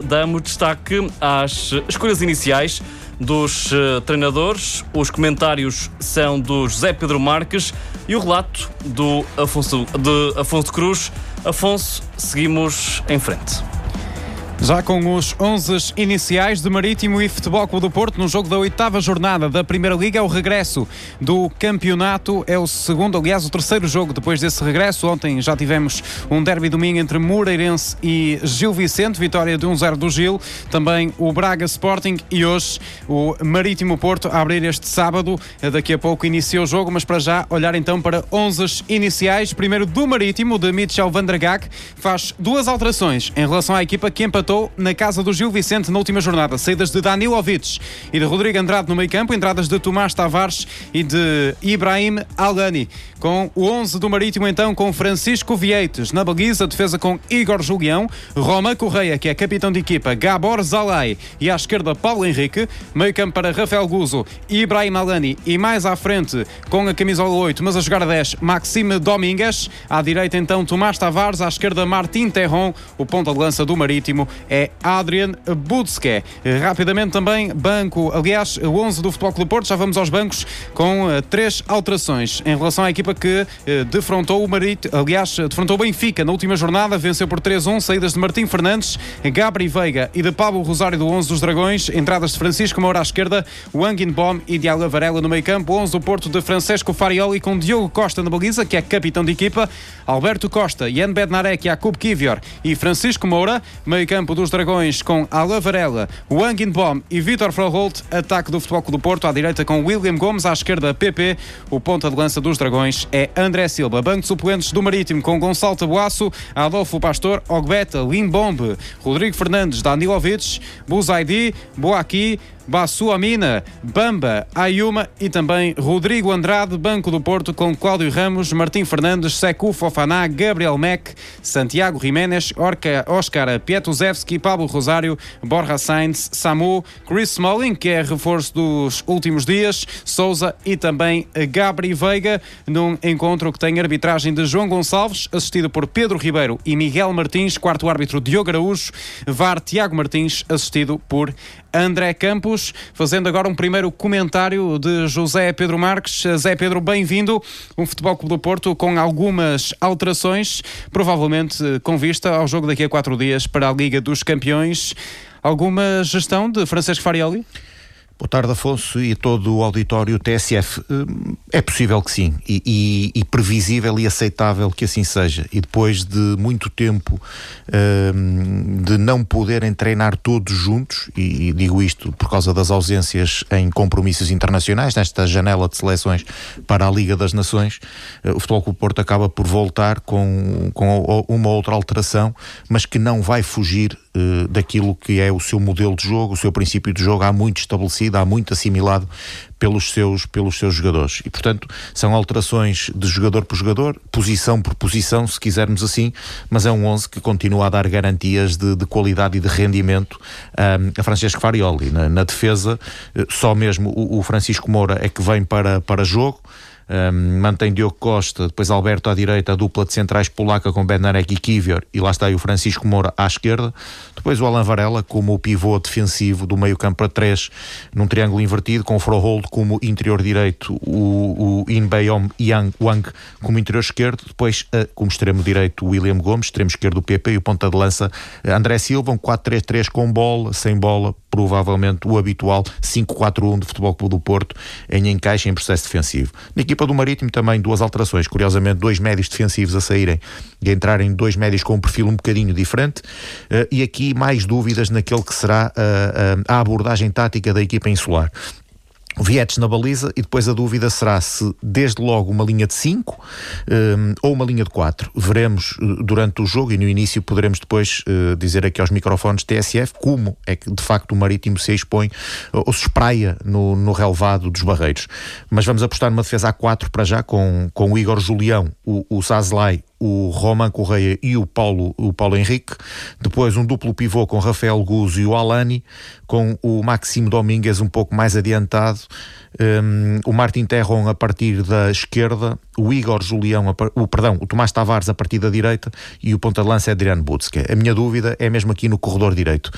damos destaque às escolhas iniciais dos treinadores. Os comentários são do José Pedro Marques e o relato de Afonso Cruz. Afonso, seguimos em frente. Já com os 11 iniciais de Marítimo e Futebol Clube do Porto no jogo da 8ª jornada da Primeira Liga, é o regresso do campeonato, é o segundo, aliás o terceiro jogo depois desse regresso. Ontem já tivemos um derby domingo entre Moreirense e Gil Vicente, vitória de 1-0 do Gil, também o Braga Sporting e hoje o Marítimo Porto a abrir este sábado. Daqui a pouco inicia o jogo, mas para já olhar então para 11 iniciais. Primeiro do Marítimo, de Mitchell van der Gaag, faz duas alterações em relação à equipa que empatou na casa do Gil Vicente na última jornada. Saídas de Danilovic e de Rodrigo Andrade no meio campo, entradas de Tomás Tavares e de Ibrahim Alani. Com o 11 do Marítimo então, com Francisco Vieites na baliza, defesa com Igor Julião, Roma Correia, que é capitão de equipa, Gabor Zalai, e à esquerda Paulo Henrique, meio campo para Rafael Guzo e Ibrahim Alani, e mais à frente com a camisola 8, mas a jogar 10, Maxime Domingues, à direita então Tomás Tavares, à esquerda Martim Terron. O ponta de lança do Marítimo é Adrian Budske. Rapidamente também banco, aliás, o 11 do Futebol Clube do Porto. Já vamos aos bancos com 3 alterações em relação à equipa que defrontou o Marítimo, aliás, defrontou o Benfica na última jornada, venceu por 3-1, saídas de Martim Fernandes, Gabri Veiga e de Pablo Rosário do 11 dos Dragões, entradas de Francisco Moura à esquerda, Wang Inbom e Diago Varela no meio campo. 11 do Porto de Francesco Farioli com Diogo Costa na baliza, que é capitão de equipa, Alberto Costa, Jan Bednarek, Jakub Kivior e Francisco Moura. Meio campo dos Dragões com Alain Varela, Wang Inbom e Vítor Froholt. Ataque do Futebol Clube do Porto, à direita com William Gomes, à esquerda PP. O ponta de lança dos Dragões é André Silva. Banco de suplentes do Marítimo com Gonçalo Tabuaço, Adolfo Pastor, Ogbeta, Limbombe, Rodrigo Fernandes, Danilovic, Buzaidi, Boaqui, Bassu Amina, Bamba, Ayuma e também Rodrigo Andrade. Banco do Porto com Cláudio Ramos, Martim Fernandes, Sekou Fofaná, Gabriel Meck, Santiago Jiménez, Óscar Pietuzewski, Pablo Rosário, Borja Sainz, Samu, Chris Smalling, que é reforço dos últimos dias, Sousa e também Gabri Veiga, num encontro que tem arbitragem de João Gonçalves, assistido por Pedro Ribeiro e Miguel Martins, quarto árbitro Diogo Araújo, VAR Tiago Martins, assistido por André Campos. Fazendo agora um primeiro comentário de José Pedro Marques. Zé Pedro, bem-vindo. Um Futebol Clube do Porto com algumas alterações, provavelmente com vista ao jogo daqui a 4 dias para a Liga dos Campeões. Alguma gestão de Francesco Farioli? Boa tarde, Afonso, e todo o auditório TSF. É possível que sim, e previsível e aceitável que assim seja. E depois de muito tempo de não poderem treinar todos juntos, e digo isto por causa das ausências em compromissos internacionais, nesta janela de seleções para a Liga das Nações, o Futebol Clube do Porto acaba por voltar com uma outra alteração, mas que não vai fugir daquilo que é o seu modelo de jogo, o seu princípio de jogo há muito estabelecido, há muito assimilado pelos seus jogadores. E, portanto, são alterações de jogador por jogador, posição por posição, se quisermos assim, mas é um 11 que continua a dar garantias de qualidade e de rendimento a Francesco Farioli. Na defesa, só mesmo o Francisco Moura é que vem para jogo. Mantém Diogo Costa, depois Alberto à direita, a dupla de centrais polaca com Bednarek e Kivior, e lá está aí o Francisco Moura à esquerda. Depois o Alain Varela como o pivô defensivo do meio campo para 3, num triângulo invertido, com o Froholt como interior direito, o Inbeom Wang como interior esquerdo, depois como extremo direito o William Gomes, extremo esquerdo o PP, e o ponta de lança André Silva, um 4-3-3 com bola, sem bola, provavelmente o habitual 5-4-1 de Futebol Clube do Porto em encaixe em processo defensivo. Na equipa do Marítimo também 2 alterações, curiosamente 2 médios defensivos a saírem e a entrarem 2 médios com um perfil um bocadinho diferente, e aqui mais dúvidas naquele que será a abordagem tática da equipa insular. Vietes na baliza, e depois a dúvida será se desde logo uma linha de 5 ou uma linha de 4. Veremos durante o jogo, e no início poderemos depois dizer aqui aos microfones TSF como é que de facto o Marítimo se expõe ou se espraia no relevado dos Barreiros. Mas vamos apostar numa defesa a 4 para já, com o Igor Julião, o Sazlai o Román Correia e o Paulo Henrique. Depois um duplo pivô com Rafael Guzzo e o Alani, com o Máximo Domingues um pouco mais adiantado, o Martín Terron a partir da esquerda, o Igor Julião, o Tomás Tavares a partir da direita e o ponta de lança é Adriano Butzke. A minha dúvida é mesmo aqui no corredor direito.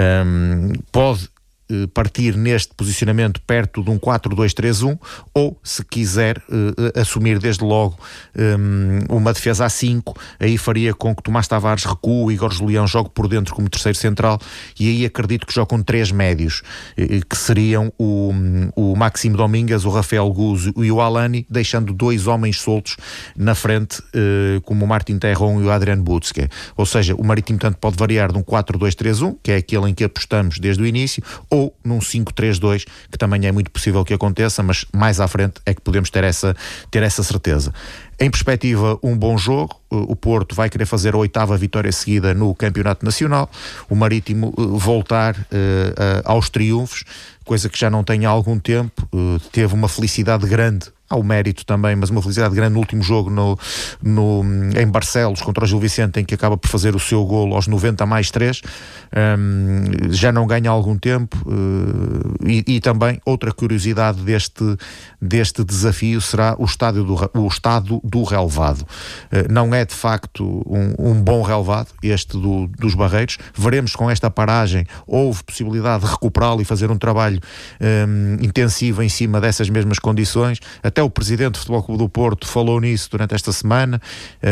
Pode partir neste posicionamento perto de um 4-2-3-1 ou, se quiser assumir desde logo uma defesa a 5, aí faria com que Tomás Tavares recue, o Igor Julião jogue por dentro como terceiro central, e aí acredito que jogue com 3 médios, que seriam o Máximo Domingues, o Rafael Guzzo e o Alani, deixando 2 homens soltos na frente, como o Martín Terron e o Adriano Butzke. Ou seja, o Marítimo tanto pode variar de um 4-2-3-1, que é aquele em que apostamos desde o início, ou num 5-3-2, que também é muito possível que aconteça, mas mais à frente é que podemos ter essa certeza. Em perspectiva, um bom jogo. O Porto vai querer fazer a 8ª vitória seguida no Campeonato Nacional, o Marítimo voltar aos triunfos, coisa que já não tem há algum tempo. Teve uma felicidade grande, ao mérito também, mas uma felicidade grande no último jogo em Barcelos contra o Gil Vicente, em que acaba por fazer o seu golo aos 90+3. Já não ganha há algum tempo, e também outra curiosidade deste desafio será o estado do relevado. Não é de facto um bom relevado este dos Barreiros. Veremos, com esta paragem houve possibilidade de recuperá-lo e fazer um trabalho intensivo em cima dessas mesmas condições. Até o presidente do Futebol Clube do Porto falou nisso durante esta semana,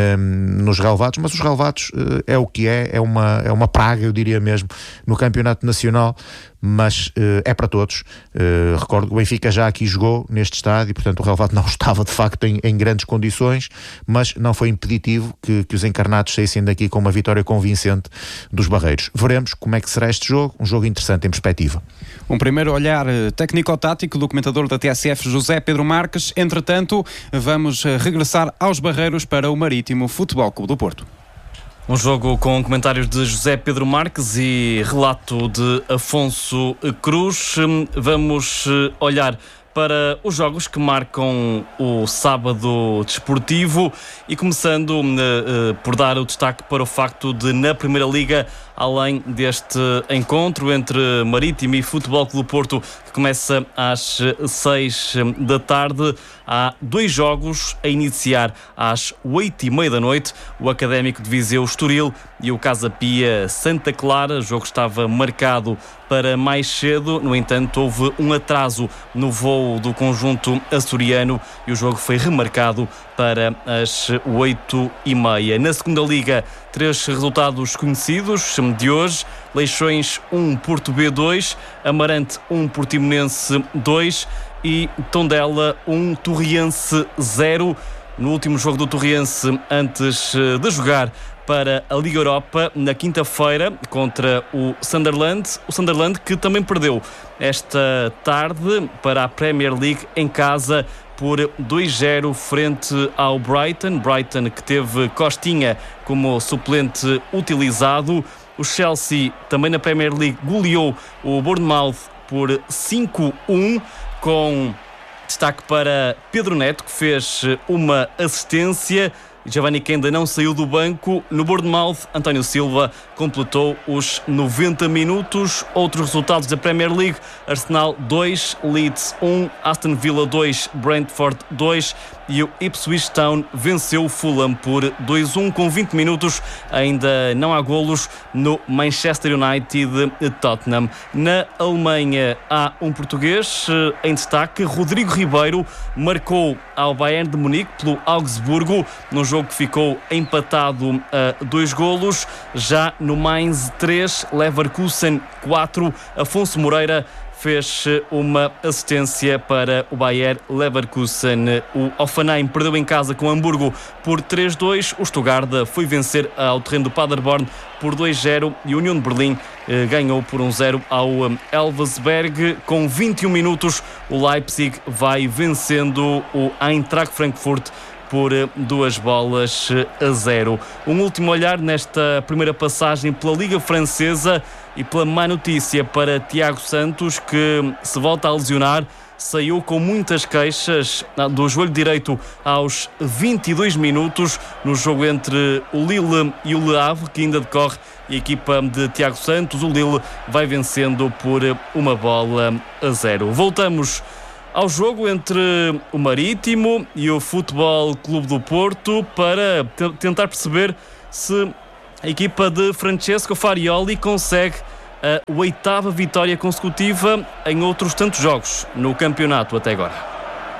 nos relevados, mas os relevados é o que é uma praga, eu diria mesmo, no Campeonato Nacional, mas é para todos. Recordo que o Benfica já aqui jogou neste estádio, portanto o relevado não estava de facto em grandes condições, mas não foi impeditivo que os encarnados saíssem daqui com uma vitória convincente dos Barreiros. Veremos como é que será este jogo, um jogo interessante em perspectiva. Um primeiro olhar técnico-tático do comentador da TSF, José Pedro Marques. Entretanto, vamos regressar aos Barreiros para o Marítimo Futebol Clube do Porto. Um jogo com comentários de José Pedro Marques e relato de Afonso Cruz. Vamos olhar para os jogos que marcam o sábado desportivo e começando por dar o destaque para o facto de, na Primeira Liga, além deste encontro entre Marítimo e Futebol Clube do Porto, que começa às 6 da tarde, há 2 jogos a iniciar às 8h30 da noite. O Académico de Viseu Estoril e o Casa Pia Santa Clara. O jogo estava marcado para mais cedo, no entanto houve um atraso no voo do conjunto açoriano e o jogo foi remarcado para as 8h30. Na Segunda Liga, 3 resultados conhecidos de hoje: Leixões 1, Porto B 2, Amarante 1, Portimonense 2 e Tondela 1, Torriense 0. No último jogo do Torriense, antes de jogar para a Liga Europa na quinta-feira contra o Sunderland que também perdeu esta tarde para a Premier League em casa por 2-0 frente ao Brighton que teve Costinha como suplente utilizado. O Chelsea, também na Premier League, goleou o Bournemouth por 5-1, com destaque para Pedro Neto, que fez uma assistência. Giovanni Kenda não saiu do banco. No Bournemouth, António Silva completou os 90 minutos. Outros resultados da Premier League: Arsenal 2, Leeds 1, Aston Villa 2, Brentford 2 e o Ipswich Town venceu o Fulham por 2-1. Com 20 minutos ainda não há golos no Manchester United Tottenham. Na Alemanha há um português em destaque. Rodrigo Ribeiro marcou ao Bayern de Munique pelo Augsburgo, num jogo que ficou empatado a 2 golos. Já no Mainz 3, Leverkusen 4, Afonso Moreira fez uma assistência para o Bayer Leverkusen. O Hoffenheim perdeu em casa com Hamburgo por 3-2. O Stuttgart foi vencer ao terreno do Paderborn por 2-0 e o União de Berlim ganhou por 1-0 ao Elversberg. Com 21 minutos, o Leipzig vai vencendo o Eintracht Frankfurt por 2-0. Um último olhar nesta primeira passagem pela Liga Francesa e pela má notícia para Tiago Santos, que se volta a lesionar. saiu com muitas queixas do joelho direito aos 22 minutos no jogo entre o Lille e o Le Havre, que ainda decorre. A equipa de Tiago Santos, o Lille, vai vencendo por 1-0. Voltamos ao jogo entre o Marítimo e o Futebol Clube do Porto para tentar perceber se a equipa de Francesco Farioli consegue a 8ª vitória consecutiva em outros tantos jogos no campeonato até agora.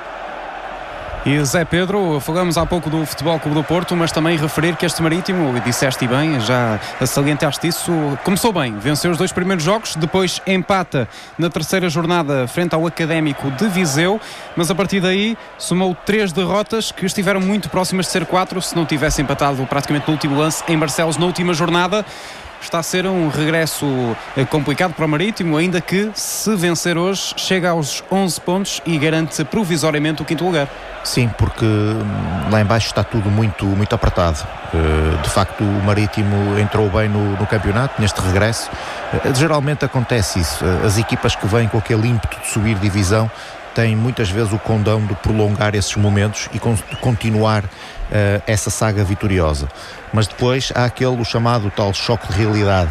E Zé Pedro, falamos há pouco do Futebol Clube do Porto, mas também referir que este Marítimo, e disseste bem, já salientaste isso, começou bem, venceu os 2 primeiros jogos, depois empata na 3ª jornada frente ao Académico de Viseu, mas a partir daí somou 3 derrotas que estiveram muito próximas de ser 4, se não tivesse empatado praticamente no último lance em Barcelos na última jornada. Está a ser um regresso complicado para o Marítimo, ainda que, se vencer hoje, chega aos 11 pontos e garante provisoriamente o 5º lugar. Sim, porque lá em baixo está tudo muito, muito apertado. De facto, o Marítimo entrou bem no campeonato, neste regresso. Geralmente acontece isso. As equipas que vêm com aquele ímpeto de subir divisão têm muitas vezes o condão de prolongar esses momentos e continuar essa saga vitoriosa. Mas depois há o chamado tal choque de realidade,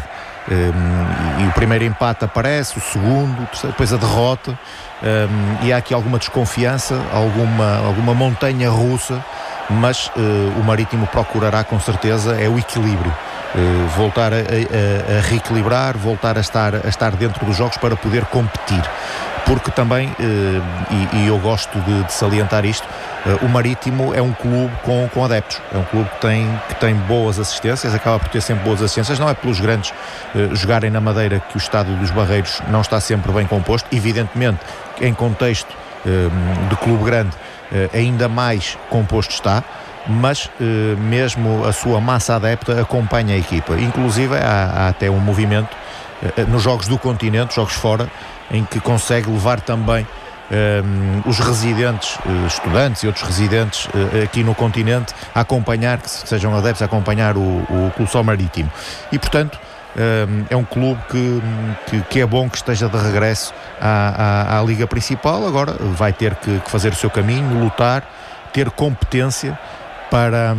e o primeiro empate aparece, o segundo, depois a derrota, e há aqui alguma desconfiança, alguma montanha russa, mas o Marítimo procurará com certeza o equilíbrio, voltar a reequilibrar, voltar a estar dentro dos jogos para poder competir. Porque também, e eu gosto de salientar isto, o Marítimo é um clube com adeptos, é um clube que tem boas assistências, acaba por ter sempre boas assistências, não é pelos grandes jogarem na Madeira que o estádio dos Barreiros não está sempre bem composto, evidentemente em contexto de clube grande ainda mais composto está, mas mesmo a sua massa adepta acompanha a equipa, inclusive há até um movimento nos jogos do continente, jogos fora, em que consegue levar também os residentes, estudantes e outros residentes aqui no continente a acompanhar, que sejam adeptos a acompanhar o Clube Só Marítimo. E portanto é um clube que é bom que esteja de regresso à Liga Principal. Agora vai ter que fazer o seu caminho, lutar, ter competência para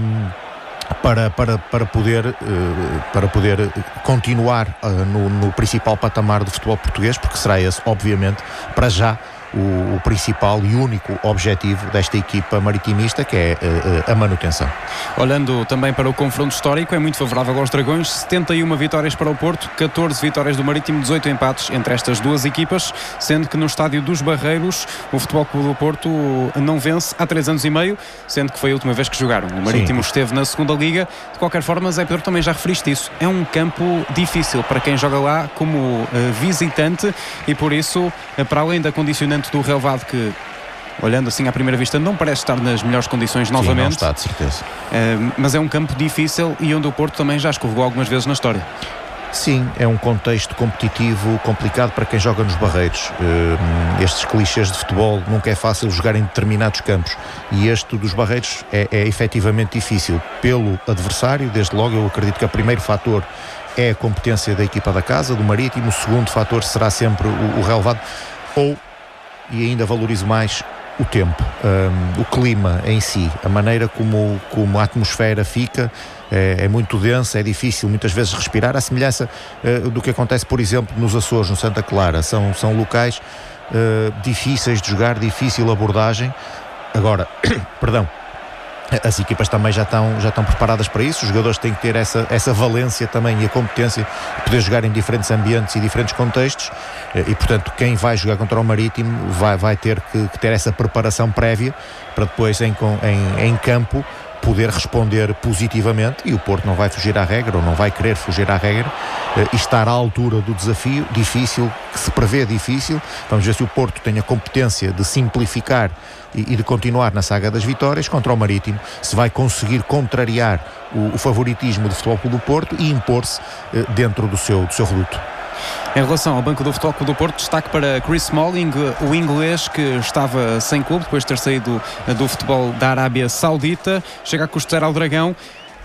poder continuar no principal patamar do futebol português, porque será esse, obviamente, para já o principal e único objetivo desta equipa maritimista, que é a manutenção. Olhando também para o confronto histórico, é muito favorável aos Dragões, 71 vitórias para o Porto, 14 vitórias do Marítimo, 18 empates entre estas duas equipas, sendo que no estádio dos Barreiros o Futebol Clube do Porto não vence há 3 anos e meio, sendo que foi a última vez que jogaram. O Marítimo esteve na segunda Liga. De qualquer forma, Zé Pedro, também já referiste isso, é um campo difícil para quem joga lá como visitante, e por isso, para além da condicionante do relevado, que olhando assim à primeira vista não parece estar nas melhores condições novamente. Sim, não está, de certeza. Mas é um campo difícil e onde o Porto também já escorregou algumas vezes na história. Sim, é um contexto competitivo complicado para quem joga nos Barreiros. Estes clichês de futebol, nunca é fácil jogar em determinados campos, e este dos Barreiros é efetivamente difícil pelo adversário. Desde logo eu acredito que o primeiro fator é a competência da equipa da casa, do Marítimo. O segundo fator será sempre o relevado, e ainda valorizo mais o tempo, o clima em si, a maneira como a atmosfera fica, é muito densa, é difícil muitas vezes respirar, à semelhança do que acontece, por exemplo, nos Açores, no Santa Clara. São locais difíceis de jogar, difícil abordagem. Agora, perdão, as equipas também já estão preparadas para isso. Os jogadores têm que ter essa valência também e a competência de poder jogar em diferentes ambientes e diferentes contextos, e portanto quem vai jogar contra o Marítimo vai ter que ter essa preparação prévia para depois em campo poder responder positivamente, e o Porto não vai fugir à regra, ou não vai querer fugir à regra, e estar à altura do desafio difícil, que se prevê difícil. Vamos ver se o Porto tem a competência de simplificar e de continuar na saga das vitórias contra o Marítimo, se vai conseguir contrariar o favoritismo do Futebol Clube do Porto e impor-se dentro do seu reduto. Em relação ao banco do Futebol Clube do Porto, destaque para Chris Smalling, o inglês que estava sem clube depois de ter saído do futebol da Arábia Saudita, chega a custar ao Dragão.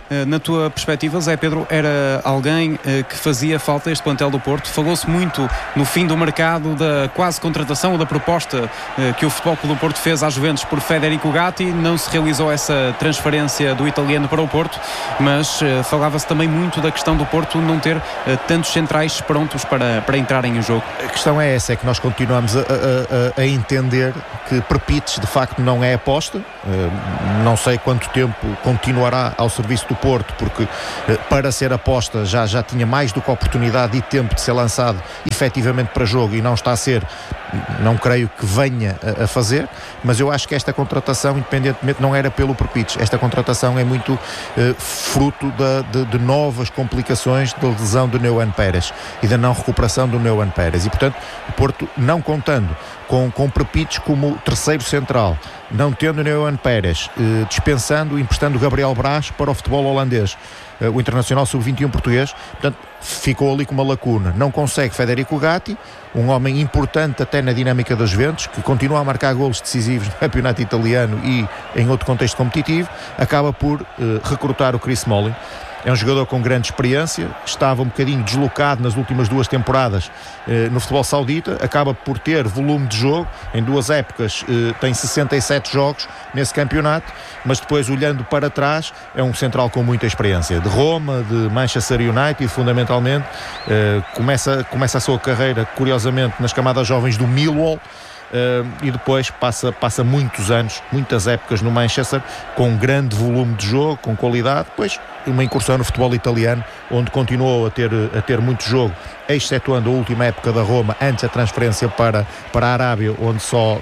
na tua perspectiva, Zé Pedro, era alguém que fazia falta este plantel do Porto? Falou-se muito no fim do mercado da quase contratação ou da proposta que o Futebol Clube do Porto fez à Juventus por Federico Gatti. Não se realizou essa transferência do italiano para o Porto, mas falava-se também muito da questão do Porto não ter tantos centrais prontos para entrarem em jogo. A questão é essa, é que nós continuamos a entender que Perpites de facto não é aposta. Não sei quanto tempo continuará ao serviço do Porto, porque para ser aposta já tinha mais do que oportunidade e tempo de ser lançado efetivamente para jogo, e não está a ser, não creio que venha a fazer. Mas eu acho que esta contratação, independentemente, não era pelo Perpites. Esta contratação é muito fruto de novas complicações da lesão do Neuan Pérez e da não recuperação do Neuan Pérez, e portanto o Porto, não contando com Perpites como terceiro central, não tendo Neuan Pérez, dispensando e emprestando Gabriel Braz para o futebol holandês, o internacional sub-21 português, portanto ficou ali com uma lacuna. Não consegue Federico Gatti, um homem importante até na dinâmica das Juventus, que continua a marcar golos decisivos no campeonato italiano e em outro contexto competitivo. Acaba por recrutar o Chris Smalling. É um jogador com grande experiência, estava um bocadinho deslocado nas últimas 2 temporadas no futebol saudita, acaba por ter volume de jogo, em 2 épocas tem 67 jogos nesse campeonato, mas depois, olhando para trás, é um central com muita experiência, de Roma, de Manchester United fundamentalmente. Começa a sua carreira, curiosamente, nas camadas jovens do Millwall, e depois passa muitos anos, muitas épocas no Manchester, com um grande volume de jogo, com qualidade. Depois uma incursão no futebol italiano, onde continuou a ter muito jogo, excetuando a última época da Roma, antes da transferência para a Arábia, onde só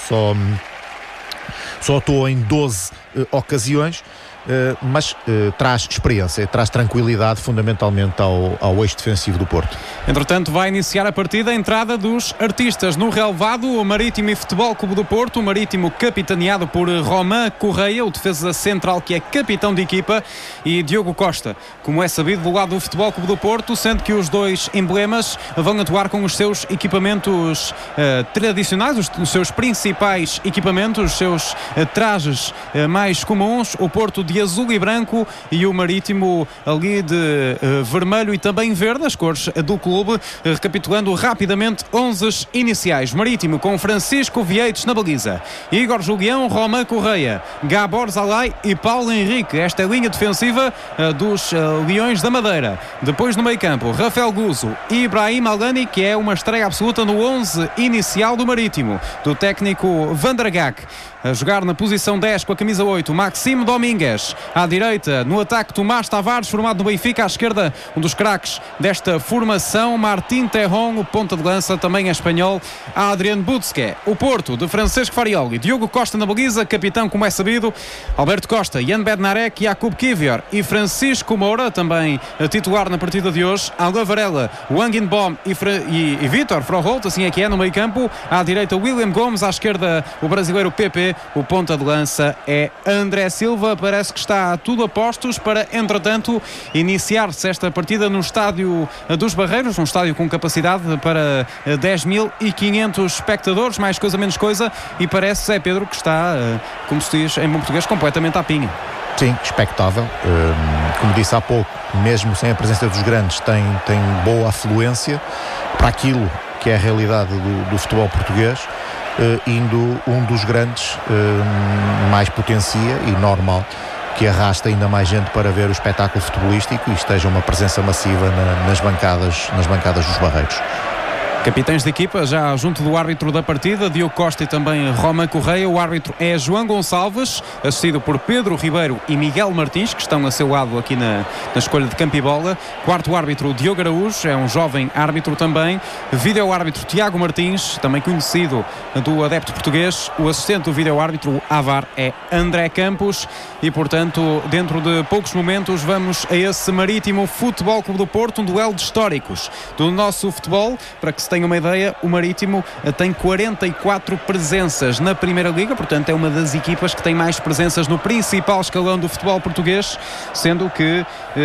atuou em 12 ocasiões. Mas traz experiência, traz tranquilidade fundamentalmente ao eixo defensivo do Porto. Entretanto, vai iniciar a partida, a entrada dos artistas no relvado. O Marítimo e Futebol Clube do Porto, o Marítimo capitaneado por Román Correia, o defesa central que é capitão de equipa, e Diogo Costa, como é sabido, do lado do Futebol Clube do Porto, sendo que os dois emblemas vão atuar com os seus equipamentos tradicionais, os seus principais equipamentos, os seus trajes mais comuns. O Porto de azul e branco e o Marítimo ali de vermelho e também verde, as cores do clube. Recapitulando rapidamente 11 iniciais: Marítimo com Francisco Vieites na baliza, Igor Julião, Román Correia, Gabor Zalai e Paulo Henrique. Esta é a linha defensiva dos Leões da Madeira. Depois no meio campo, Rafael Guzo e Ibrahim Alani, que é uma estreia absoluta no 11 inicial do Marítimo, do técnico Van der Gaak. A jogar na posição 10 com a camisa 8, Maxime Domingues. À direita, no ataque, Tomás Tavares, formado no Benfica. À esquerda, um dos craques desta formação, Martín Terron, o ponta de lança, também é espanhol, Adrián Butzke. O Porto, de Francesco Farioli, Diogo Costa na baliza, capitão, como é sabido, Alberto Costa, Jan Bednarek, Jakub Kivior e Francisco Moura, também titular na partida de hoje, Alain Varela, Wang In-bom e Vítor Froholt, assim é que é, no meio campo. À direita, William Gomes, à esquerda, o brasileiro Pepe. O ponta de lança é André Silva. Parece que está tudo a postos para, entretanto, iniciar-se esta partida no estádio dos Barreiros, um estádio com capacidade para 10.500 espectadores, mais coisa menos coisa, e parece, Zé Pedro, que está, como se diz em bom português, completamente à pinha. Sim, expectável. Como disse há pouco, mesmo sem a presença dos grandes, tem boa afluência para aquilo que é a realidade do futebol português. Indo um dos grandes mais potencia e normal que arrasta ainda mais gente para ver o espetáculo futebolístico e esteja uma presença massiva nas bancadas dos Barreiros. Capitães de equipa já junto do árbitro da partida, Diogo Costa e também Román Correia. O árbitro é João Gonçalves, assistido por Pedro Ribeiro e Miguel Martins, que estão a seu lado aqui na escolha de campo e bola. Quarto árbitro, Diogo Araújo, é um jovem árbitro também. Vídeo-árbitro, Tiago Martins, também conhecido do adepto português. O assistente do vídeo-árbitro, AVAR, é André Campos. E, portanto, dentro de poucos momentos, vamos a esse Marítimo Futebol Clube do Porto, um duelo de históricos do nosso futebol, para que se tenham uma ideia, o Marítimo tem 44 presenças na Primeira Liga, portanto é uma das equipas que tem mais presenças no principal escalão do futebol português, sendo que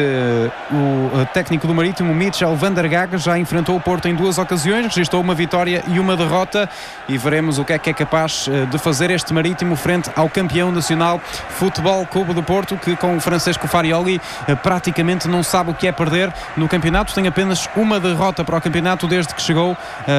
o técnico do Marítimo, Mitchell van der Gaag, já enfrentou o Porto em 2 ocasiões, registrou uma vitória e uma derrota, e veremos o que é capaz de fazer este Marítimo frente ao campeão nacional Futebol Clube do Porto, que com o Francesco Farioli praticamente não sabe o que é perder no campeonato. Tem apenas uma derrota para o campeonato desde que chegou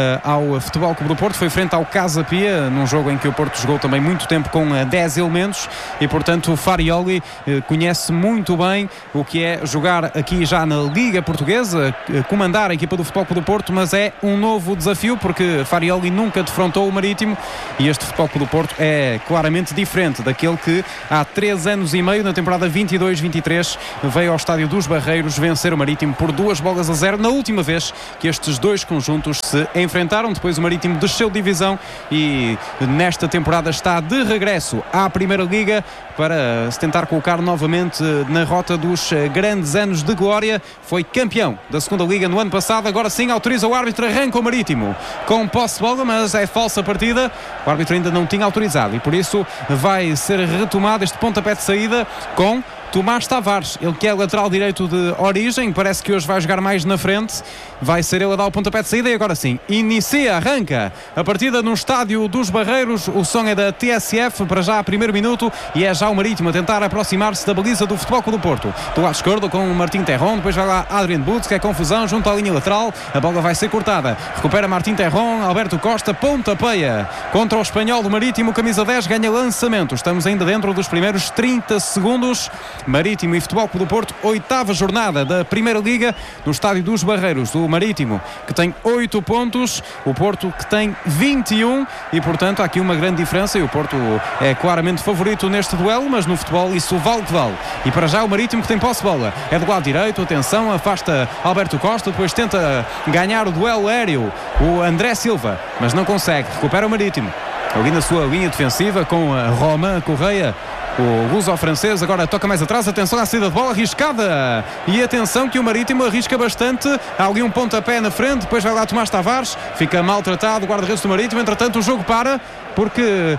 ao Futebol Clube do Porto. Foi frente ao Casa Pia, num jogo em que o Porto jogou também muito tempo com 10 elementos, e portanto o Farioli conhece muito bem o que é jogar aqui já na Liga Portuguesa, comandar a equipa do Futebol Clube do Porto, mas é um novo desafio porque Farioli nunca defrontou o Marítimo, e este Futebol Clube do Porto é claramente diferente daquele que há 3 anos e meio, na temporada 22-23, veio ao Estádio dos Barreiros vencer o Marítimo por 2-0, na última vez que estes dois conjuntos se enfrentaram. Depois o Marítimo desceu de divisão e nesta temporada está de regresso à Primeira Liga para se tentar colocar novamente na rota dos grandes anos de glória. Foi campeão da Segunda Liga no ano passado. Agora sim autoriza o árbitro, arranca o Marítimo com posse de bola, mas é falsa partida. O árbitro ainda não tinha autorizado e por isso vai ser retomado este pontapé de saída com Tomás Tavares, ele que é lateral direito de origem, parece que hoje vai jogar mais na frente, vai ser ele a dar o pontapé de saída. E agora sim, arranca a partida no Estádio dos Barreiros. O som é da TSF, para já a primeiro minuto, e é já o Marítimo a tentar aproximar-se da baliza do Futebol Clube do Porto. Do lado esquerdo com o Martim Terron, depois vai lá Adrien Butz, que é confusão junto à linha lateral, a bola vai ser cortada, recupera Martim Terron, Alberto Costa, pontapeia contra o Espanhol do Marítimo, camisa 10, ganha lançamento. Estamos ainda dentro dos primeiros 30 segundos. Marítimo e Futebol Clube do Porto, 8ª jornada da Primeira Liga, no Estádio dos Barreiros. O Marítimo que tem 8 pontos, o Porto que tem 21, e portanto há aqui uma grande diferença, e o Porto é claramente favorito neste duelo, mas no futebol isso vale o que vale. E para já o Marítimo que tem posse de bola, é do lado direito, atenção, afasta Alberto Costa, depois tenta ganhar o duelo aéreo o André Silva, mas não consegue, recupera o Marítimo ali na sua linha defensiva com a Romain Correia. O luso-francês agora toca mais atrás, atenção à saída de bola arriscada, e atenção que o Marítimo arrisca bastante, há ali um pontapé na frente, depois vai lá Tomás Tavares, fica maltratado o guarda-redes do Marítimo. Entretanto o jogo para, porque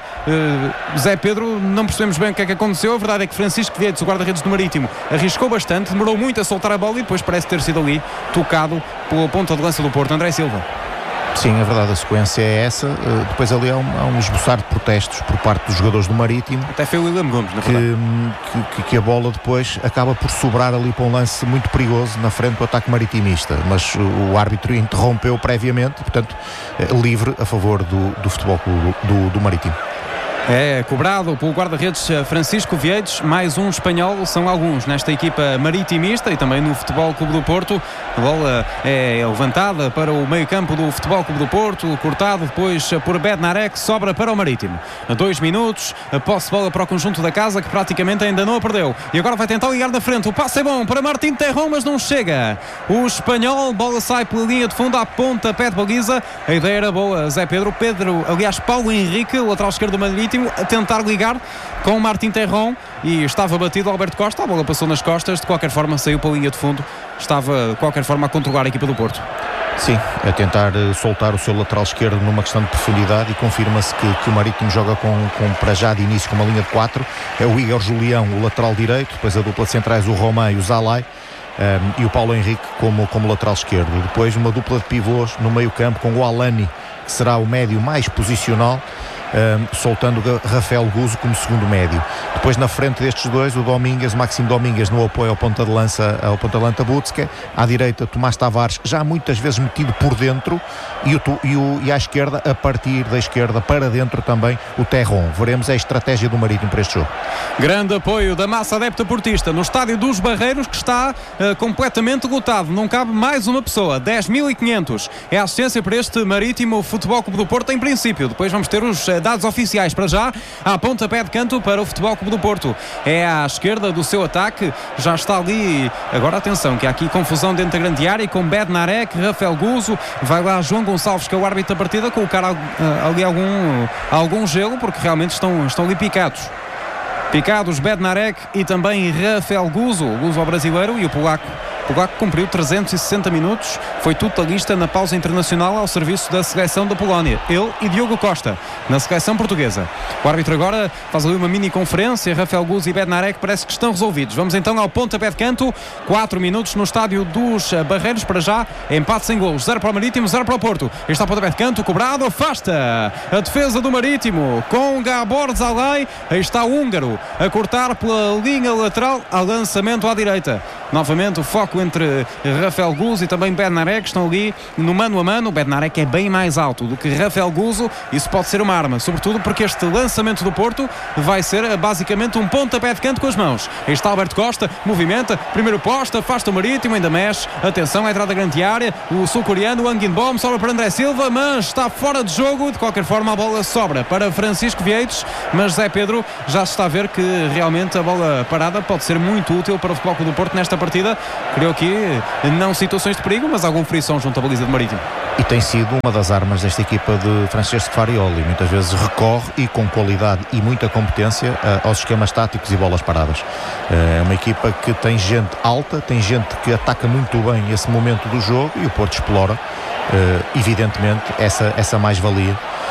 Zé Pedro, não percebemos bem o que é que aconteceu. A verdade é que Francisco Vietes, o guarda-redes do Marítimo, arriscou bastante, demorou muito a soltar a bola e depois parece ter sido ali tocado pela ponta de lança do Porto, André Silva. Sim, a verdade, a sequência é essa. Depois ali há um esboçar de protestos por parte dos jogadores do Marítimo. Até foi o William Gomes, na verdade. Que a bola depois acaba por sobrar ali para um lance muito perigoso na frente do ataque maritimista, mas o árbitro interrompeu previamente, portanto, livre a favor do Futebol Clube do Marítimo. É cobrado pelo guarda-redes Francisco Vietes, mais um espanhol, são alguns nesta equipa maritimista e também no Futebol Clube do Porto. A bola é levantada para o meio-campo do Futebol Clube do Porto, cortado depois por Bednarek, sobra para o Marítimo. A 2 minutos, a posse de bola para o conjunto da casa, que praticamente ainda não a perdeu. E agora vai tentar ligar da frente, o passe é bom para Martim Terron, mas não chega. O espanhol, bola sai pela linha de fundo à ponta, pé de baliza. A ideia era boa, Zé Pedro, aliás, Paulo Henrique, o lateral esquerdo do Marítimo, a tentar ligar com o Martim Terron, e estava batido Alberto Costa, a bola passou nas costas, de qualquer forma saiu para a linha de fundo, estava de qualquer forma a controlar a equipa do Porto. Sim, a tentar soltar o seu lateral esquerdo numa questão de profundidade, e confirma-se que o Marítimo joga com para já de início com uma linha de 4, é o Igor Julião, o lateral direito, depois a dupla de centrais, o Romain e o Zalai, e o Paulo Henrique como lateral esquerdo. Depois uma dupla de pivôs no meio campo com o Alani, que será o médio mais posicional, soltando Rafael Guzo como segundo médio. Depois na frente destes dois, o Máximo Domingues no apoio ao ponta de lança Butske, à direita Tomás Tavares, já muitas vezes metido por dentro, e à esquerda, a partir da esquerda para dentro também, o Terron. Veremos a estratégia do Marítimo para este jogo. Grande apoio da massa adepta portista no Estádio dos Barreiros, que está completamente lotado, não cabe mais uma pessoa, 10.500 é a assistência para este Marítimo Futebol Clube do Porto em princípio. Depois vamos ter os dados oficiais. Para já, há pontapé de canto para o Futebol Clube do Porto, é à esquerda do seu ataque, já está ali, agora atenção que há aqui confusão dentro da grande área com Bednarek, Rafael Guzo, vai lá João Gonçalves, que é o árbitro da partida, colocar ali algum gelo, porque realmente estão ali picados Bednarek e também Rafael Guzo ao brasileiro, e o polaco polaco cumpriu 360 minutos, foi totalista na pausa internacional ao serviço da seleção da Polónia. Ele e Diogo Costa, na seleção portuguesa. O árbitro agora faz ali uma mini conferência. Rafael Guzo e Bednarek parece que estão resolvidos. Vamos então ao pontapé de canto. 4 minutos no estádio dos Barreiros. Para já, empate sem golos. 0 para o Marítimo, 0 para o Porto. Está o pontapé de canto, cobrado, afasta a defesa do Marítimo com Gabor Zalai. Aí está o húngaro a cortar pela linha lateral, a lançamento à direita. Novamente o foco entre Rafael Guzo e também Bednarek, que estão ali no mano a mano. O Bednarek é bem mais alto do que Rafael Guzo. Isso pode ser uma arma, sobretudo porque este lançamento do Porto vai ser basicamente um pontapé de canto com as mãos. Aí está Alberto Costa, movimenta, primeiro posta, afasta o Marítimo, ainda mexe. Atenção à entrada da grande área. O sul-coreano, o Anguinbom, sobra para André Silva, mas está fora de jogo. De qualquer forma, a bola sobra para Francisco Vieites, mas Zé Pedro já se está a ver que realmente a bola parada pode ser muito útil para o Futebol Clube do Porto nesta partida. Creio que não situações de perigo, mas algum frição junto à baliza do Marítimo. E tem sido uma das armas desta equipa de Francesco Farioli. Muitas vezes recorre e com qualidade e muita competência aos esquemas táticos e bolas paradas. É uma equipa que tem gente alta, tem gente que ataca muito bem esse momento do jogo e o Porto explora, evidentemente, essa mais-valia.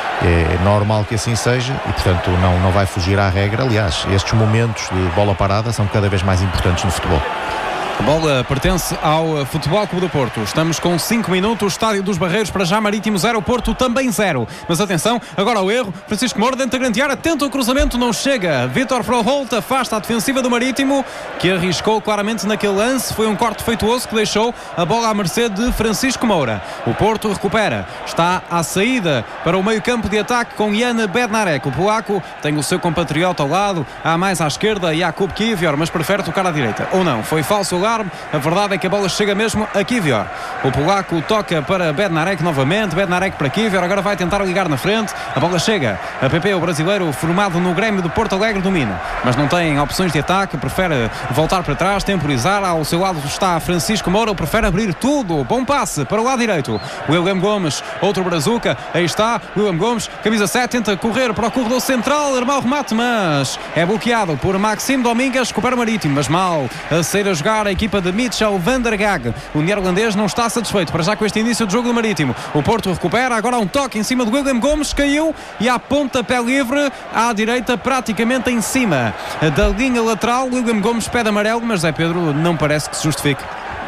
É normal que assim seja e, portanto, não vai fugir à regra. Aliás, estes momentos de bola parada são cada vez mais importantes no futebol. A bola pertence ao Futebol Clube do Porto. Estamos com 5 minutos. Estádio dos Barreiros, para já Marítimo 0, Porto também 0. Mas atenção, agora o erro. Francisco Moura dentro da grande área, tenta o cruzamento, não chega. Vítor Froholt afasta a defensiva do Marítimo, que arriscou claramente naquele lance. Foi um corte feituoso que deixou a bola à mercê de Francisco Moura. O Porto recupera. Está à saída para o meio-campo de ataque com Jan Bednarek. O polaco tem o seu compatriota ao lado. Há mais à esquerda Jakub Kivior, mas prefere tocar à direita. Ou não, foi falso. A verdade é que a bola chega mesmo a Kivior. O polaco toca para Bednarek novamente. Bednarek para Kivior. Agora vai tentar ligar na frente. A bola chega a PP, o brasileiro formado no Grêmio de Porto Alegre, domina, mas não tem opções de ataque. Prefere voltar para trás, temporizar. Ao seu lado está Francisco Moura. Prefere abrir tudo. Bom passe para o lado direito. William Gomes, outro brazuca. Aí está William Gomes, camisa 7. Tenta correr para o corredor central, armar o remate, mas é bloqueado por Maxime Domingues. Recupera o Marítimo, mas mal a sair a jogar a equipa de Mitchell van der Gag. O neerlandês não está satisfeito para já com este início do jogo do Marítimo. O Porto recupera, agora um toque em cima do William Gomes, caiu e há pontapé livre à direita, praticamente em cima da linha lateral. William Gomes pede amarelo, mas Zé Pedro não parece que se justifique.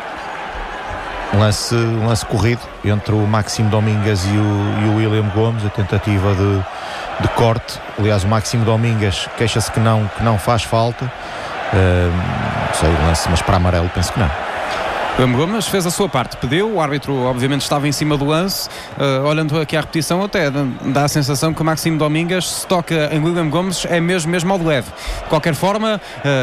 Um lance corrido entre o Maxime Domingues e o William Gomes, a tentativa de corte. Aliás, o Maxime Domingues queixa-se que não faz falta. Não sei o lance, mas para amarelo penso que não. William Gomes fez a sua parte, pediu, o árbitro obviamente estava em cima do lance. Olhando aqui à repetição, até dá a sensação que o Maxime Domingues, se toca em William Gomes, é mesmo ao de leve. De qualquer forma,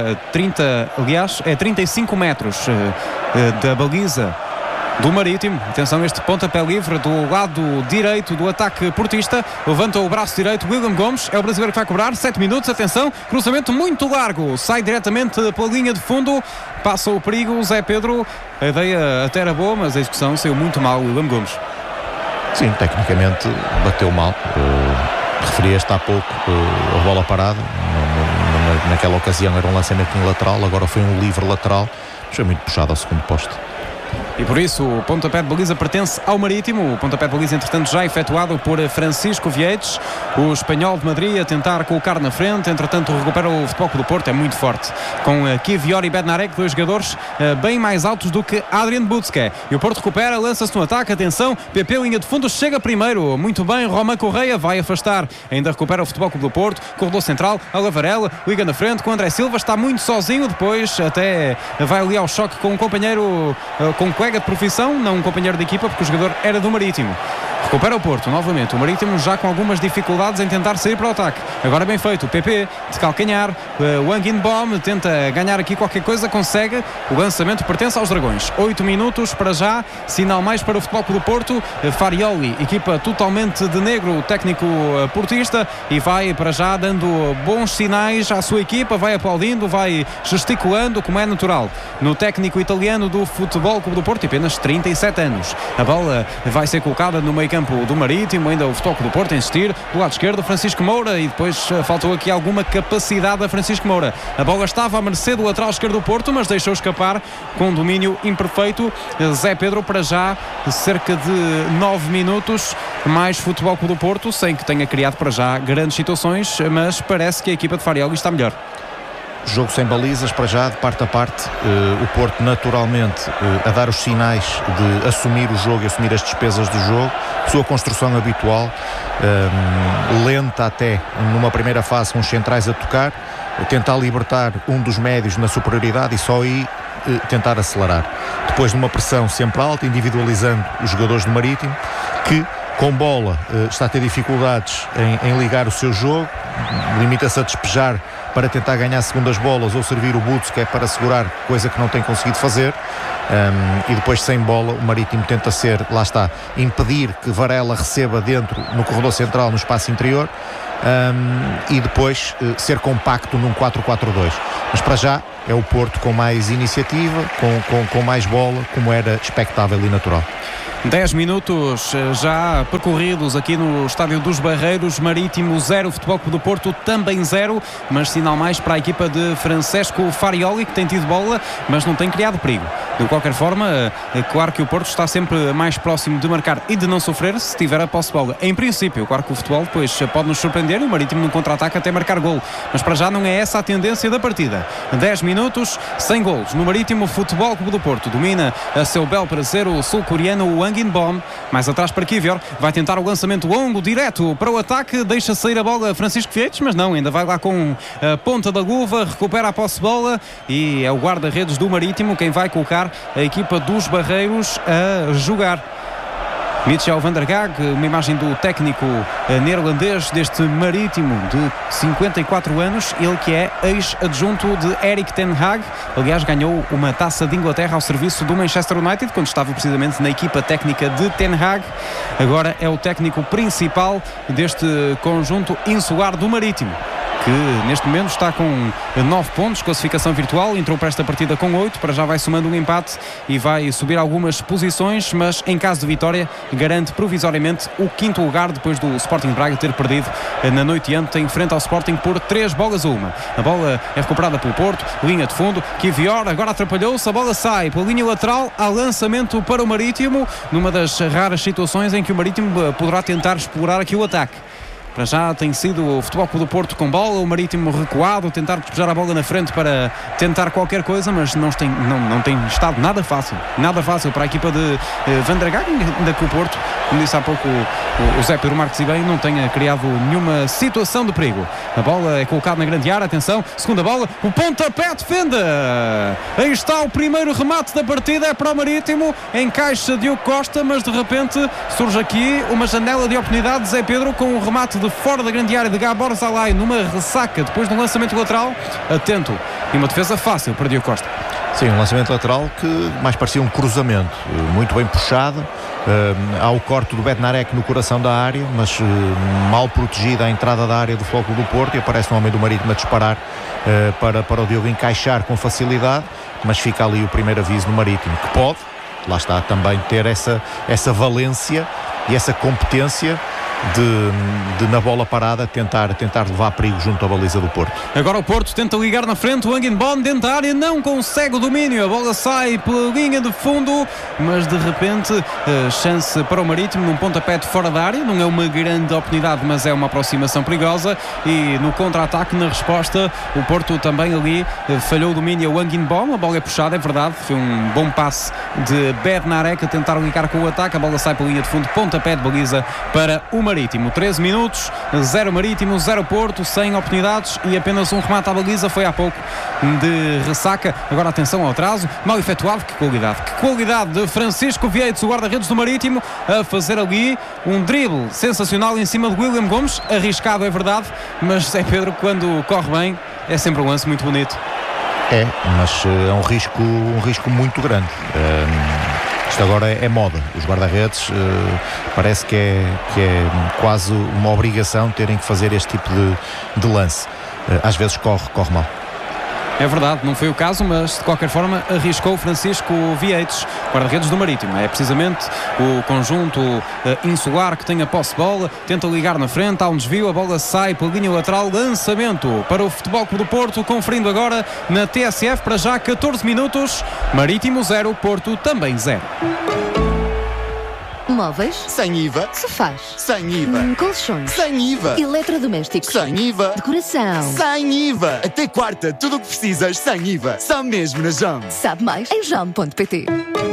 35 metros da baliza do Marítimo. Atenção, este pontapé livre do lado direito do ataque portista. Levanta o braço direito William Gomes, é o brasileiro que vai cobrar. 7 minutos, atenção, cruzamento muito largo, sai diretamente pela linha de fundo, passa o perigo. Zé Pedro, a ideia até era boa, mas a execução saiu muito mal. William Gomes, sim, tecnicamente bateu mal. Referias-te há pouco a bola parada. Naquela ocasião era um lançamento lateral, agora foi um livre lateral, mas foi muito puxado ao segundo poste. E por isso o pontapé de baliza pertence ao Marítimo. O pontapé de baliza, entretanto, já efetuado por Francisco Vieites, o espanhol de Madrid, a tentar colocar na frente. Entretanto, recupera o Futebol Clube do Porto, é muito forte, com Kivior e Bednarek, dois jogadores bem mais altos do que Adrian Butzke. E o Porto recupera, lança-se no ataque, atenção, PP, linha de fundo, chega primeiro, muito bem, Roman Correia vai afastar, ainda recupera o Futebol Clube do Porto, corredor central, a Lavarela, liga na frente com André Silva, está muito sozinho, depois até vai ali ao choque com um companheiro, com um colega de profissão, não um companheiro de equipa, porque o jogador era do Marítimo. Recupera o Porto, novamente, o Marítimo já com algumas dificuldades em tentar sair para o ataque. Agora bem feito, o PP de calcanhar, o Anguinbom tenta ganhar aqui qualquer coisa, consegue, o lançamento pertence aos Dragões. 8 minutos para já, sinal mais para o Futebol Clube do Porto. Farioli, equipa totalmente de negro, técnico portista, e vai para já dando bons sinais à sua equipa, vai aplaudindo, vai gesticulando, como é natural no técnico italiano do Futebol Clube do Porto, e apenas 37 anos. A bola vai ser colocada no meio campo campo do Marítimo, ainda o Futebol Clube do Porto a insistir, do lado esquerdo Francisco Moura, e depois faltou aqui alguma capacidade a Francisco Moura. A bola estava à mercê do lateral esquerdo do Porto, mas deixou escapar com domínio imperfeito. Zé Pedro, para já cerca de 9 minutos, mais Futebol Clube do Porto, sem que tenha criado para já grandes situações, mas parece que a equipa de Farioli está melhor. Jogo sem balizas para já, de parte a parte. O Porto naturalmente a dar os sinais de assumir o jogo e assumir as despesas do jogo, sua construção habitual, lenta até numa primeira fase, com os centrais a tocar, tentar libertar um dos médios na superioridade e só aí tentar acelerar. Depois de uma pressão sempre alta, individualizando os jogadores do Marítimo, que com bola está a ter dificuldades em ligar o seu jogo, limita-se a despejar para tentar ganhar segundas bolas ou servir o Butz, que é para segurar, coisa que não tem conseguido fazer. E depois sem bola o Marítimo tenta ser, lá está, impedir que Varela receba dentro no corredor central, no espaço interior, e depois ser compacto num 4-4-2. Mas para já é o Porto com mais iniciativa, com mais bola, como era expectável e natural. 10 minutos já percorridos aqui no Estádio dos Barreiros. Marítimo 0, Futebol Clube do Porto também 0, mas sinal mais para a equipa de Francesco Farioli, que tem tido bola, mas não tem criado perigo. De qualquer forma, claro que o Porto está sempre mais próximo de marcar e de não sofrer se tiver a posse de bola. Em princípio, claro que o futebol depois pode nos surpreender e o Marítimo num contra-ataque até marcar gol, mas para já não é essa a tendência da partida. 10 minutos, sem golos no Marítimo. Futebol Clube do Porto domina a seu bel prazer o sul-coreano Wang In-bom. Mais atrás para Kivior, vai tentar o lançamento longo, direto para o ataque, deixa sair a bola Francisco Vietes, mas não, ainda vai lá com a ponta da luva, recupera a posse de bola e é o guarda-redes do Marítimo quem vai colocar a equipa dos Barreiros a jogar. Michel van der Gaag, uma imagem do técnico neerlandês deste Marítimo de 54 anos, ele que é ex-adjunto de Erik ten Hag, aliás ganhou uma taça de Inglaterra ao serviço do Manchester United quando estava precisamente na equipa técnica de ten Hag. Agora é o técnico principal deste conjunto insular do Marítimo, que neste momento está com 9 pontos, classificação virtual, entrou para esta partida com 8, para já vai somando um empate e vai subir algumas posições, mas em caso de vitória garante provisoriamente o 5º lugar, depois do Sporting Braga ter perdido na noite de ontem frente ao Sporting por 3-1. A bola é recuperada pelo Porto, linha de fundo, Kivior agora atrapalhou-se, a bola sai pela linha lateral, há lançamento para o Marítimo, numa das raras situações em que o Marítimo poderá tentar explorar aqui o ataque. Para já tem sido o Futebol Clube do Porto com bola, o Marítimo recuado, tentar despejar a bola na frente para tentar qualquer coisa, mas não tem estado nada fácil para a equipa de Van der Gaag, ainda que o Porto, como disse há pouco o Zé Pedro Marques e bem, não tenha criado nenhuma situação de perigo. A bola é colocada na grande área, atenção, segunda bola, o pontapé defende. Aí está o primeiro remate da partida, é para o Marítimo, encaixa Diogo Costa, mas de repente surge aqui uma janela de oportunidade de Zé Pedro com um remate de fora da grande área de Gabor Zalai numa ressaca depois de um lançamento lateral, atento, e uma defesa fácil para Diogo Costa. Sim, um lançamento lateral que mais parecia um cruzamento, muito bem puxado. Há o corte do Bednarek no coração da área, mas mal protegida a entrada da área do Futebol Clube do Porto, e aparece um homem do Marítimo a disparar para o Diogo encaixar com facilidade, mas fica ali o primeiro aviso no Marítimo, que pode, lá está, também ter essa valência e essa competência de na bola parada tentar levar perigo junto à baliza do Porto. Agora o Porto tenta ligar na frente, o Wang In-bom dentro da área, não consegue o domínio, a bola sai pela linha de fundo, mas de repente chance para o Marítimo num pontapé de fora da área, não é uma grande oportunidade, mas é uma aproximação perigosa, e no contra-ataque, na resposta, o Porto também ali falhou o domínio a Wang In-bom, a bola é puxada, é verdade, foi um bom passe de Bednarek a tentar ligar com o ataque, a bola sai pela linha de fundo, pontapé de baliza para o Marítimo. 13 minutos, 0 Marítimo, 0 Porto, sem oportunidades e apenas um remate à baliza, foi há pouco de ressaca. Agora atenção ao atraso, mal efetuado, que qualidade de Francisco Vietes, o guarda-redes do Marítimo, a fazer ali um drible sensacional em cima de William Gomes, arriscado é verdade, mas Zé Pedro, quando corre bem, é sempre um lance muito bonito. É, mas é um risco muito grande. Isto agora é moda. Os guarda-redes parece que é quase uma obrigação terem que fazer este tipo de lance. Às vezes corre mal. É verdade, não foi o caso, mas de qualquer forma arriscou Francisco Vieites, guarda-redes do Marítimo. É precisamente o conjunto insular que tem a posse de bola, tenta ligar na frente, há um desvio, a bola sai pela linha lateral, lançamento para o Futebol Clube do Porto, conferindo agora na TSF, para já 14 minutos, Marítimo 0, Porto também 0. Móveis? Sem IVA. Sofás? Sem IVA. Colchões? Sem IVA. Eletrodomésticos? Sem IVA. Decoração? Sem IVA. Até quarta, tudo o que precisas sem IVA. Só mesmo na JAM. Sabe mais em jam.pt.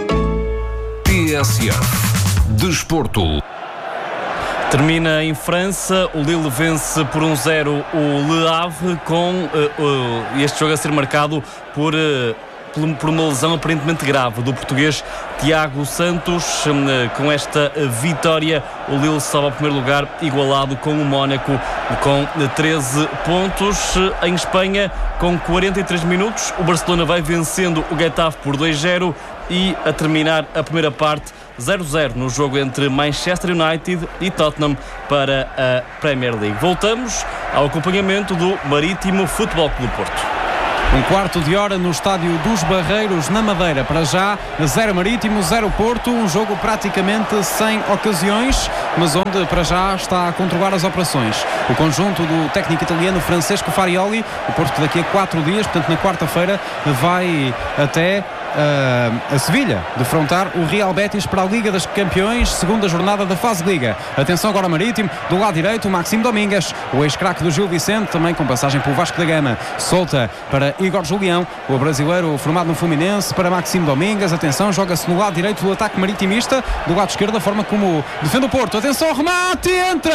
TSF Desporto. Termina em França, o Lille vence por 1-0 o Le Havre, com este jogo a ser marcado por uma lesão aparentemente grave do português Tiago Santos. Com esta vitória, o Lille sobe ao primeiro lugar, igualado com o Mónaco, com 13 pontos. Em Espanha, com 43 minutos, o Barcelona vai vencendo o Getafe por 2-0 e, a terminar a primeira parte, 0-0 no jogo entre Manchester United e Tottenham para a Premier League. Voltamos ao acompanhamento do Marítimo Futebol Clube do Porto. Um quarto de hora no estádio dos Barreiros, na Madeira. Para já, 0 Marítimo, 0 Porto. Um jogo praticamente sem ocasiões, mas onde para já está a controlar as operações o conjunto do técnico italiano Francesco Farioli. O Porto, que daqui a 4 dias, portanto na quarta-feira, vai até a Sevilha defrontar o Real Betis para a Liga dos Campeões, segunda jornada da fase de Liga. Atenção agora Marítimo, do lado direito, o Maxime Domingues, o ex-craque do Gil Vicente, também com passagem pelo Vasco da Gama, solta para Igor Julião, o brasileiro formado no Fluminense, para Maxime Domingues. Atenção, joga-se no lado direito do ataque maritimista, do lado esquerdo, a forma como defende o Porto. Atenção, remate, entra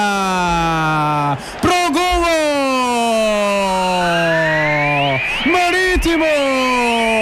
para o golo Marítimo!